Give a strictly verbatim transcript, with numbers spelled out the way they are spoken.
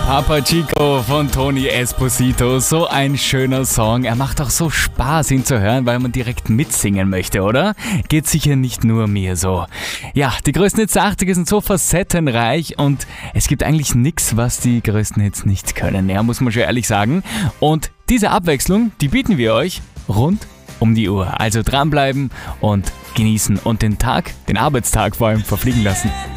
Papa Chico von Tony Esposito, so ein schöner Song. Er macht auch so Spaß, ihn zu hören, weil man direkt mitsingen möchte, oder? Geht sicher nicht nur mir so. Ja, die größten Hits der achtziger sind so facettenreich und es gibt eigentlich nichts, was die größten Hits nicht können, ja, muss man schon ehrlich sagen. Und diese Abwechslung, die bieten wir euch rund um die Uhr. Also dranbleiben und genießen und den Tag, den Arbeitstag vor allem verfliegen lassen.